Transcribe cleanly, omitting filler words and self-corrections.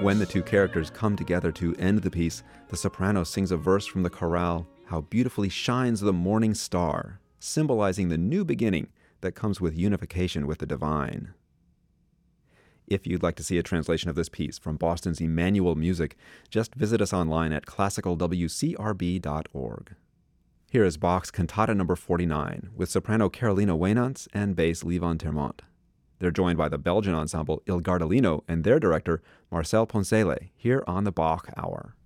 When the two characters come together to end the piece, the soprano sings a verse from the chorale, "How beautifully shines the morning star," symbolizing the new beginning that comes with unification with the divine. If you'd like to see a translation of this piece from Boston's Emmanuel Music, just visit us online at classicalwcrb.org. Here is Bach's Cantata No. 49 with soprano Carolina Wainants and bass Levon Termont. They're joined by the Belgian ensemble Il Gardellino and their director Marcel Poncele here on the Bach Hour.